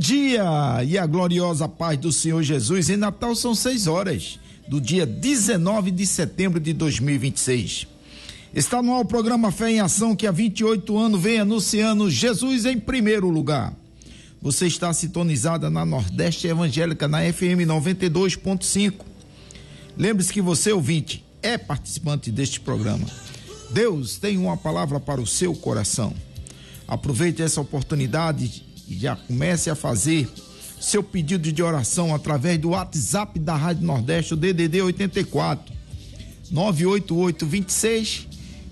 dia e a gloriosa paz do Senhor Jesus. Em Natal são 6 horas do dia 19 de setembro de 2026. Está no ar o programa Fé em Ação, que há 28 anos vem anunciando Jesus em primeiro lugar. Você está sintonizada na Nordeste Evangélica, na FM 92.5. Lembre-se que você, ouvinte, é participante deste programa. Deus tem uma palavra para o seu coração. Aproveite essa oportunidade e já comece a fazer seu pedido de oração através do WhatsApp da Rádio Nordeste, o DDD 84 988 26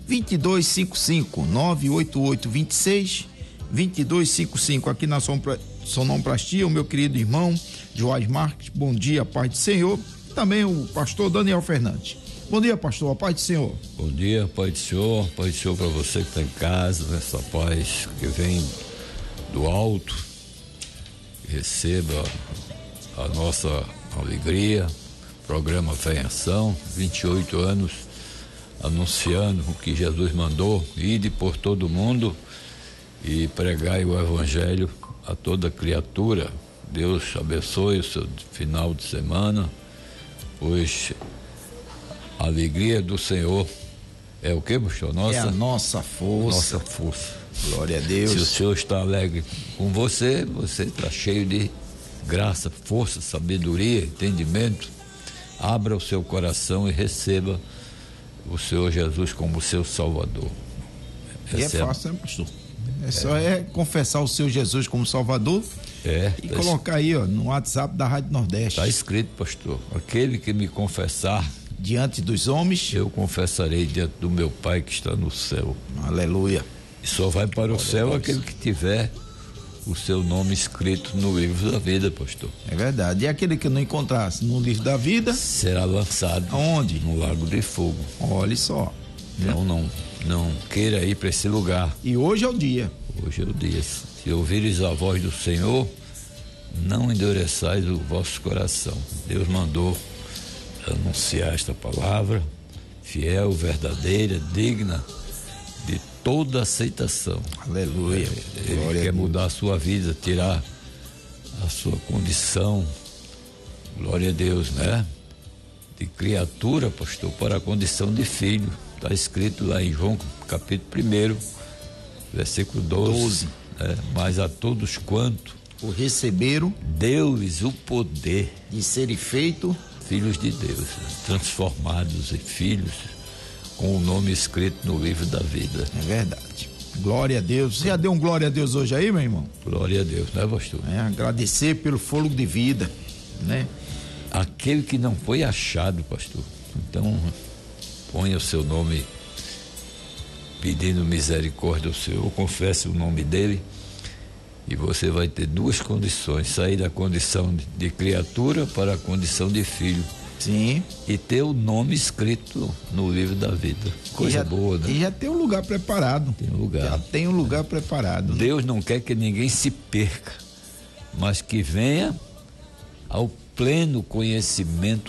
2255 988 26 2255. Aqui na Sonoplastia, o meu querido irmão Joás Marques. Bom dia, paz do Senhor. Também o pastor Daniel Fernandes. Bom dia, pastor, a paz do Senhor. Bom dia, paz do Senhor para você que está em casa, essa paz que vem do alto. Receba a nossa alegria. Programa Fé em Ação, 28 anos anunciando o que Jesus mandou: ide por todo mundo e pregai o evangelho a toda criatura. Deus abençoe o seu final de semana, pois a alegria do Senhor é o que, pastor? É a nossa força. Nossa força. Glória a Deus. Se o Senhor está alegre com você, você está cheio de graça, força, sabedoria, entendimento. Abra o seu coração e receba o Senhor Jesus como seu Salvador. E é fácil, né, pastor? Só confessar o Senhor Jesus como Salvador e colocar aí, ó, no WhatsApp da Rádio Nordeste. Está escrito, pastor: aquele que me confessar diante dos homens, eu confessarei diante do meu Pai que está no céu. Aleluia. E só vai para o céu aquele que tiver o seu nome escrito no livro da vida, pastor. É verdade. E aquele que não encontrasse no livro da vida será lançado. Aonde? No lago de fogo. Olha só. Então não queira ir para esse lugar. E hoje é o dia. Hoje é o dia. Se ouvires a voz do Senhor, não endureçais o vosso coração. Deus mandou anunciar esta palavra, fiel, verdadeira, digna de toda aceitação. Aleluia. Ele quer mudar a sua vida, tirar a sua condição, glória a Deus, né? De criatura, pastor, para a condição de filho. Está escrito lá em João, capítulo 1, versículo 12. Né? Mas a todos quanto o receberam, deu-lhes o poder de serem feitos filhos de Deus, né? Transformados em filhos, com o nome escrito no livro da vida. É verdade. Glória a Deus. Você já deu um glória a Deus hoje aí, meu irmão? Glória a Deus, né, pastor? Agradecer pelo fôlego de vida, né? Aquele que não foi achado, pastor. Então, ponha o seu nome pedindo misericórdia ao Senhor, confesse o nome dele e você vai ter duas condições: sair da condição de criatura para a condição de filho. Sim. E ter o nome escrito no livro da vida. Coisa boa, né? E já tem um lugar preparado. Tem um lugar. Já tem um lugar preparado. Né? Deus não quer que ninguém se perca, mas que venha ao pleno conhecimento